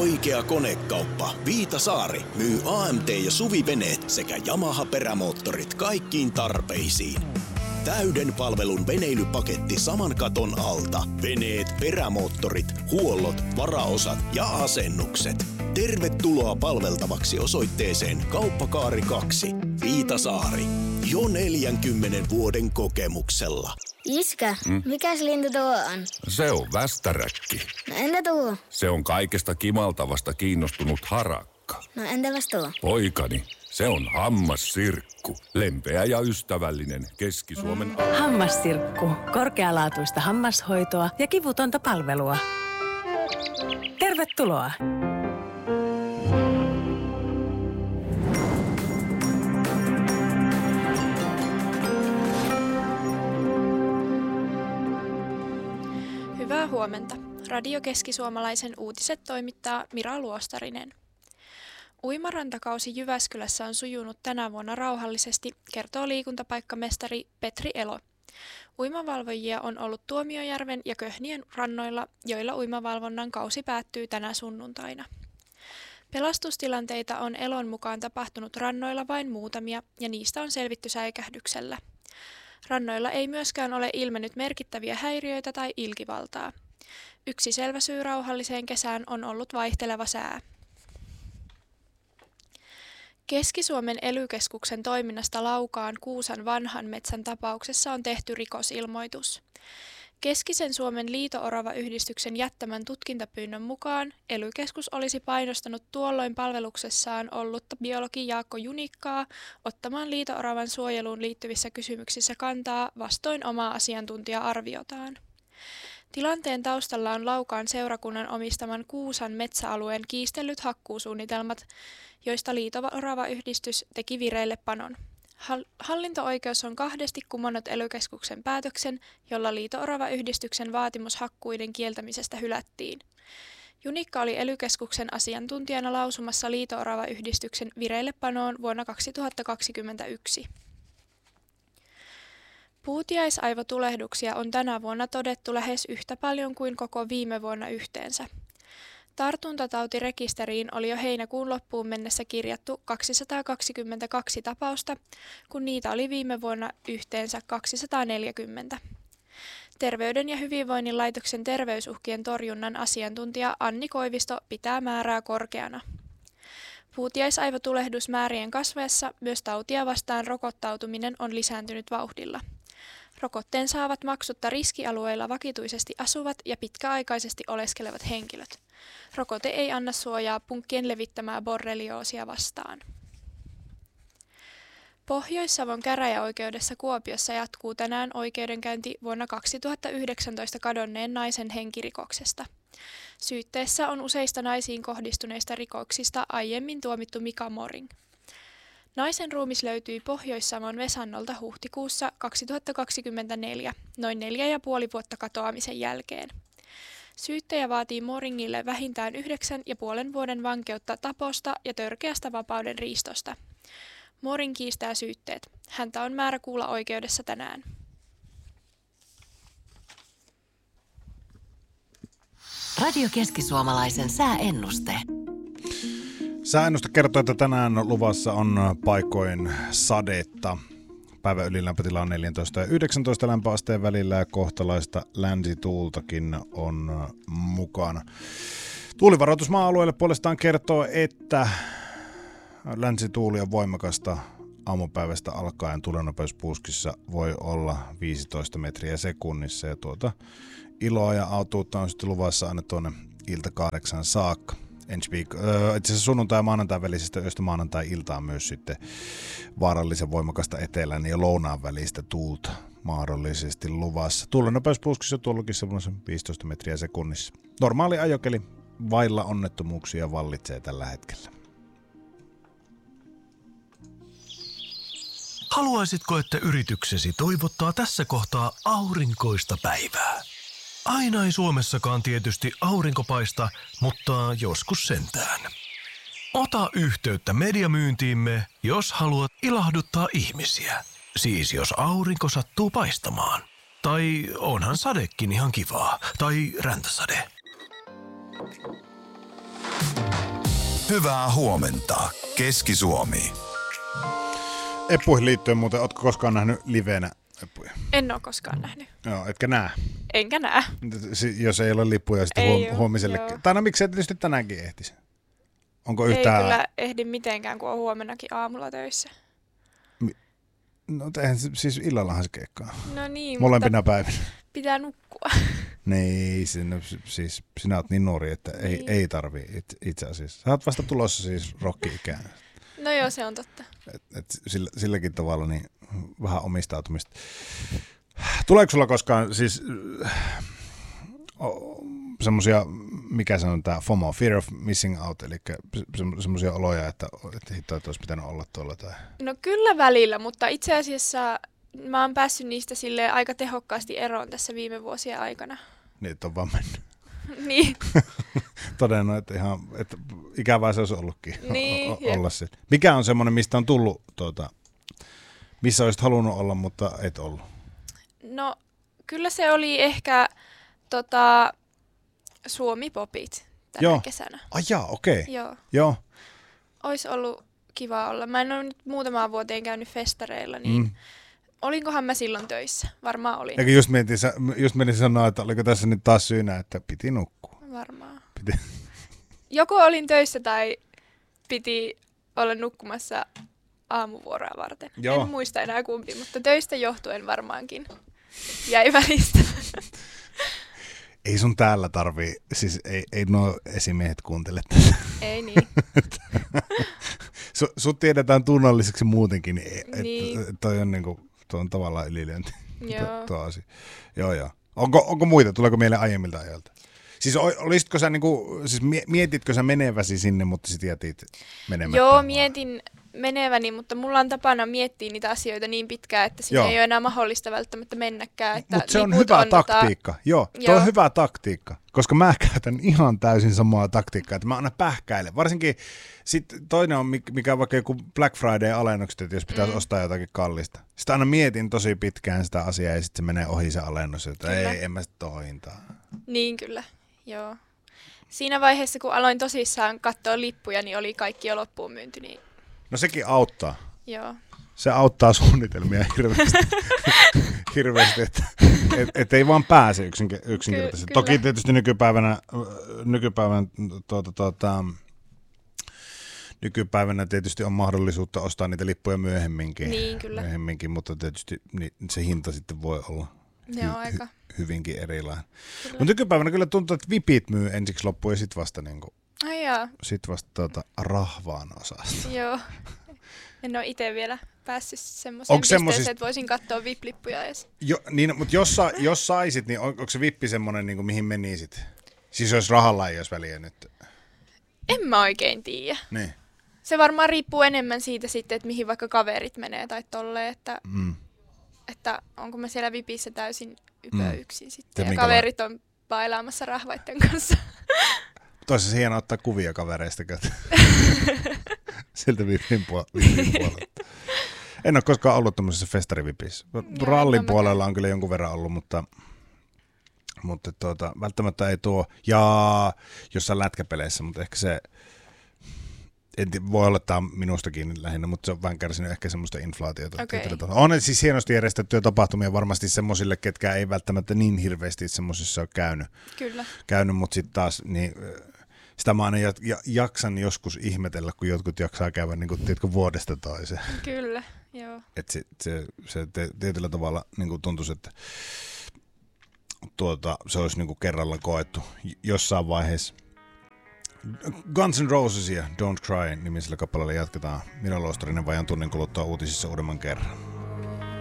Oikea Konekauppa Viitasaari myy AMT- ja Suviveneet sekä Yamaha-perämoottorit kaikkiin tarpeisiin. Täyden palvelun veneilypaketti saman katon alta. Veneet, perämoottorit, huollot, varaosat ja asennukset. Tervetuloa palveltavaksi osoitteeseen Kauppakaari 2, Viitasaari. Jo 40 vuoden kokemuksella. Iskä, mikäs lintu tuo on? Se on västäräkki. No entä tuo? Se on kaikesta kimaltavasta kiinnostunut harakka. No entäpäs tuo? Poikani, se on hammassirkku. Lempeä ja ystävällinen Keski-Suomen... Hammassirkku. Korkealaatuista hammashoitoa ja kivutonta palvelua. Tervetuloa! Hyvää huomenta. Radio Keski-Suomalaisen uutiset toimittaa Mira Luostarinen. Uimarantakausi Jyväskylässä on sujunut tänä vuonna rauhallisesti, kertoo liikuntapaikkamestari Petri Elo. Uimavalvojia on ollut Tuomiojärven ja Köhnien rannoilla, joilla uimavalvonnan kausi päättyy tänä sunnuntaina. Pelastustilanteita on Elon mukaan tapahtunut rannoilla vain muutamia, ja niistä on selvitty säikähdyksellä. Rannoilla ei myöskään ole ilmennyt merkittäviä häiriöitä tai ilkivaltaa. Yksi selvä syy rauhalliseen kesään on ollut vaihteleva sää. Keski-Suomen ELY-keskuksen toiminnasta Laukaan Kuusan vanhan metsän tapauksessa on tehty rikosilmoitus. Keskisen Suomen Liito-Orava-yhdistyksen jättämän tutkintapyynnön mukaan ELY-keskus olisi painostanut tuolloin palveluksessaan ollutta biologi Jaakko Junikkaa ottamaan Liito-Oravan suojeluun liittyvissä kysymyksissä kantaa vastoin omaa asiantuntija-arviotaan. Tilanteen taustalla on Laukaan seurakunnan omistaman Kuusan metsäalueen kiistellyt hakkuusuunnitelmat, joista Liito-Orava-yhdistys teki vireillepanon. Hallinto-oikeus on kahdesti kumonnut ELY-keskuksen päätöksen, jolla Liito-Orava-yhdistyksen vaatimus hakkuiden kieltämisestä hylättiin. Junikka oli ELY-keskuksen asiantuntijana lausumassa Liito-Orava-yhdistyksen vireillepanoon vuonna 2021. Puutiaisaivotulehduksia on tänä vuonna todettu lähes yhtä paljon kuin koko viime vuonna yhteensä. Tartuntatautirekisteriin oli jo heinäkuun loppuun mennessä kirjattu 222 tapausta, kun niitä oli viime vuonna yhteensä 240. Terveyden ja hyvinvoinnin laitoksen terveysuhkien torjunnan asiantuntija Anni Koivisto pitää määrää korkeana. Puutiaisaivotulehdusmäärien kasvaessa myös tautia vastaan rokottautuminen on lisääntynyt vauhdilla. Rokotteen saavat maksutta riskialueilla vakituisesti asuvat ja pitkäaikaisesti oleskelevat henkilöt. Rokote ei anna suojaa punkkien levittämää borrelioosia vastaan. Pohjois-Savon käräjäoikeudessa Kuopiossa jatkuu tänään oikeudenkäynti vuonna 2019 kadonneen naisen henkirikoksesta. Syytteessä on useista naisiin kohdistuneista rikoksista aiemmin tuomittu Mika Moring. Naisen ruumis löytyi Pohjois-Savon Vesannolta huhtikuussa 2024, noin 4,5 vuotta katoamisen jälkeen. Syyttäjä vaatii Moringille vähintään 9,5 vuoden vankeutta taposta ja törkeästä vapauden riistosta. Moring kiistää syytteet. Häntä on määrä kuulla oikeudessa tänään. Radio Keski-Suomalaisen sääennuste. Sääennuste kertoo, että tänään luvassa on paikoin sadetta. Päivän ylilämpötila on 14 ja 19 lämpöasteen välillä ja kohtalaista länsituultakin on mukana. Tuulivaroitus maa-alueelle puolestaan kertoo, että länsituuli on voimakasta aamupäivästä alkaen. Tuulenopeus puuskissa voi olla 15 metriä sekunnissa ja iloa ja autuutta on sitten luvassa aina tuonne ilta 8 saakka. Itse asiassa sunnuntai- ja maanantai välisestä yöstä maanantai-iltaan myös sitten vaarallisen voimakasta etelän ja lounaan välistä tuulta mahdollisesti luvassa. Tuulenopeus puuskissa tuollakin semmoisen 15 metriä sekunnissa. Normaali ajokeli vailla onnettomuuksia vallitsee tällä hetkellä. Haluaisitko, että yrityksesi toivottaa tässä kohtaa aurinkoista päivää? Aina ei Suomessakaan tietysti aurinko paista, mutta joskus sentään. Ota yhteyttä mediamyyntiimme, jos haluat ilahduttaa ihmisiä. Siis jos aurinko sattuu paistamaan. Tai onhan sadekin ihan kivaa. Tai räntäsade. Hyvää huomenta, Keski-Suomi. Eppuihin liittyen muuten, ootko koskaan nähnyt livenä eppuja? En ole koskaan nähnyt. Joo, etkä näe. Enkä näe. Jos ei ole lippuja sitten huomiselle. Tai no miksei tietysti tänäänkin ehtisi? Onko yhtään... Ei kyllä ehdi mitenkään, kun on huomennakin aamulla töissä. No eihän siis illallahan se keikkaa. No niin, molempina päivinä. Pitää nukkua. Niin, siis sinä oot niin nuori, että ei tarvii itse asiassa. Sä oot vasta tulossa siis rokki-ikään. No joo, se on totta. Silläkin tavalla niin vähän omistautumista. Tuleeko sulla koskaan siis semmosia, mikä se on tää FOMO, Fear of Missing Out, eli semmosia oloja, että hitto, että olisi pitänyt olla tuolla tai... No kyllä välillä, mutta itse asiassa mä oon päässyt niistä silleen aika tehokkaasti eroon tässä viime vuosien aikana. Niin, että on vaan mennyt. Niin. Todennut, että ihan että ikävää se olisi ollutkin niin, olla se. Mikä on semmoinen, mistä on tullut, missä olisit halunnut olla, mutta et ollut? No kyllä se oli ehkä Suomi-popit tänä kesänä. Okei. Joo. Ois ollut kiva olla. Mä en ole nyt muutamaan vuoteen käynyt festareilla, niin olinkohan mä silloin töissä? Varmaan olin. Eikä just menin sanoa, että oliko tässä nyt taas syynä, että piti nukkua. Varmaan. Joko olin töissä tai piti olla nukkumassa aamuvuoroa varten. Joo. En muista enää kumpi, mutta töistä johtuen varmaankin jäi välistä. Ei sun täällä tarvii, siis ei nuo esimiehet kuuntele tätä. Ei niin. Sut tiedetään tunnolliseksi muutenkin, niin. että toi on niinku, tuo on tavallaan ylilyönti. Joo. Tuo asia. Joo. Onko muita? Tuleeko mieleen aiemmilta ajoilta? Siis olisitko sä niinku, siis mietitkö sä meneväsi sinne, mutta sit jätit menemättä? Joo, mietin meneväni, mutta mulla on tapana miettiä niitä asioita niin pitkään, että sinne ei ole enää mahdollista välttämättä mennäkään. Mutta se on hyvä taktiikka. Joo, tuo on hyvä taktiikka, koska mä käytän ihan täysin samaa taktiikkaa, että mä aina pähkäilen. Varsinkin sitten toinen on, mikä vaikka joku Black Friday-alennukset, että jos pitäisi ostaa jotakin kallista. Sitten aina mietin tosi pitkään sitä asiaa ja sitten se menee ohi se alennus, että ei, en mä sitten tohon hintaa. Niin kyllä, joo. Siinä vaiheessa, kun aloin tosissaan katsoa lippuja, niin oli kaikki jo loppuun myynty. Niin... No sekin auttaa. Joo. Se auttaa suunnitelmia hirveästi, että ei vaan pääse yksinkertaisesti. Toki tietysti nykypäivänä tietysti on mahdollisuutta ostaa niitä lippuja myöhemminkin. Niin, kyllä. Mutta tietysti se hinta sitten voi olla hyvinkin erilainen. Mutta nykypäivänä kyllä tuntuu, että vipit myy ensiksi loppuun ja sitten vasta, rahvaan osasta. Joo. En ole itse vielä päässyt semmoiseen pisteeseen, että voisin katsoa VIP-lippuja edes. Niin, mutta jos saisit, niin onko se vippi semmoinen, niin kuin, mihin menisit? Siis jos rahalla ei olisi väliä nyt. En mä oikein tiedä. Niin. Se varmaan riippuu enemmän siitä sitten, että mihin vaikka kaverit menee tai tolleen, että onko mä siellä vipissä täysin yksin sitten. Ja kaverit on bailaamassa rahvaitten kanssa. Toisessa hienoa ottaa kuvia kavereista siltä vipin puolelta. En ole koskaan ollut tämmöisessä festarivipissä. Rallin puolella on kyllä jonkun verran ollut, mutta välttämättä ei tuo. Ja jossain lätkäpeleissä, mutta ehkä se, voi olla tämä minustakin lähinnä, mutta se on vähän kärsinyt ehkä semmoista inflaatiota. Okay. On siis hienosti järjestettyjä tapahtumia varmasti semmoisille, ketkä ei välttämättä niin hirveästi semmoisissa ole käynyt, mutta sitten taas niin, sitä mä aina jaksan joskus ihmetellä, kun jotkut jaksaa käydä niin kuin, tiedätkö, vuodesta toiseen. Kyllä, joo. Että se tietyllä tavalla niin kuin tuntuisi, että se olisi niin kuin kerralla koettu jossain vaiheessa. Guns N' Roses ja Don't Cry -nimisellä kappaleella jatketaan. Minä Luostarinen vajan tunnin kuluttua uutisissa uudemman kerran.